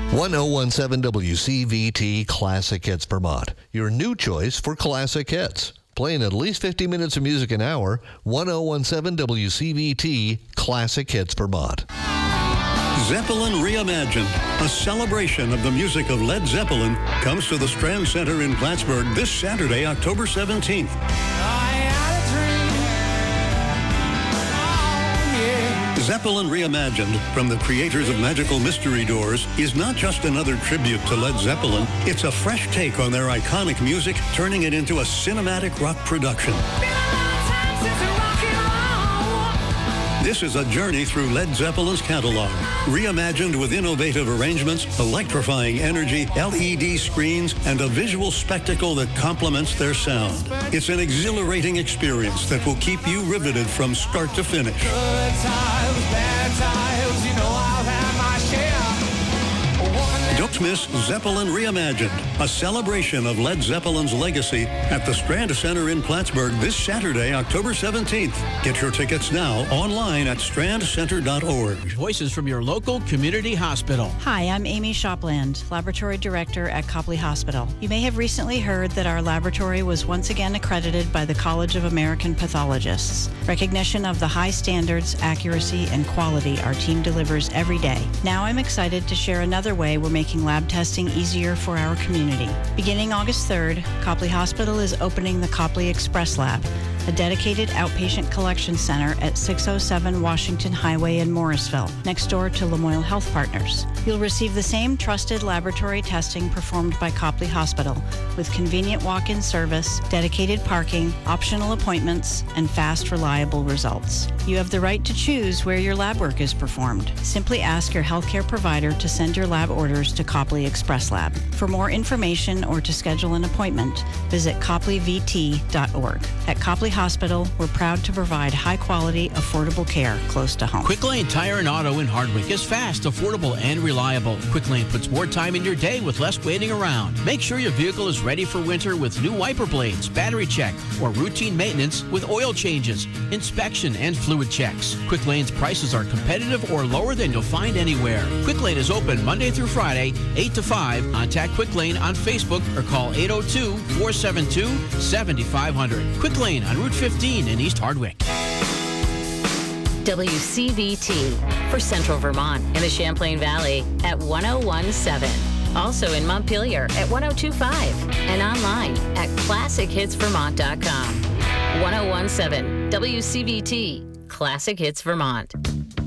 1017 WCVT Classic Hits Vermont, your new choice for classic hits. Playing at least 50 minutes of music an hour, 1017 WCVT Classic Hits Vermont. Zeppelin Reimagined, a celebration of the music of Led Zeppelin, comes to the Strand Center in Plattsburgh this Saturday, October 17th. Zeppelin Reimagined, from the creators of Magical Mystery Doors, is not just another tribute to Led Zeppelin. It's a fresh take on their iconic music, turning it into a cinematic rock production. This is a journey through Led Zeppelin's catalog, reimagined with innovative arrangements, electrifying energy, LED screens, and a visual spectacle that complements their sound. It's an exhilarating experience that will keep you riveted from start to finish. Good times, bad times, you know I'll have my share. Don't miss Zeppelin Reimagined, a celebration of Led Zeppelin's legacy at the Strand Center in Plattsburgh this Saturday, October 17th. Get your tickets now online at strandcenter.org. Voices from your local community hospital. Hi, I'm Amy Shopland, Laboratory Director at Copley Hospital. You may have recently heard that our laboratory was once again accredited by the College of American Pathologists. Recognition of the high standards, accuracy, and quality our team delivers every day. Now I'm excited to share another way we're making lab testing easier for our community. Beginning August 3rd, Copley Hospital is opening the Copley Express Lab, a dedicated outpatient collection center at 607 Washington Highway in Morrisville, next door to Lamoille Health Partners. You'll receive the same trusted laboratory testing performed by Copley Hospital, with convenient walk-in service, dedicated parking, optional appointments, and fast, reliable results. You have the right to choose where your lab work is performed. Simply ask your healthcare provider to send your lab orders to Copley Express Lab. For more information or to schedule an appointment, visit copleyvt.org. At Copley Hospital, we're proud to provide high-quality, affordable care close to home. Quick Lane Tire and Auto in Hardwick is fast, affordable, and reliable. Quick Lane puts more time in your day with less waiting around. Make sure your vehicle is ready for winter with new wiper blades, battery check, or routine maintenance with oil changes, inspection, and fluid checks. Quick Lane's prices are competitive or lower than you'll find anywhere. Quick Lane is open Monday through Friday, 8 to 5. Contact Quick Lane on Facebook or call 802-472-7500. Quick Lane on Route 15 in East Hardwick. WCVT for Central Vermont and the Champlain Valley at 1017. Also in Montpelier at 1025 and online at classichitsvermont.com. 1017 WCVT Classic Hits Vermont.